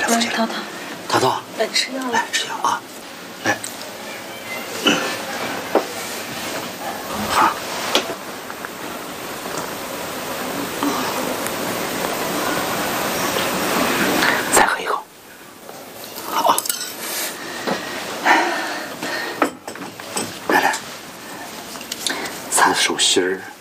来，夫妻。 涛涛， 涛涛， 来吃药了。 来吃药啊！来，好。再喝一口。好。来来，擦手心儿。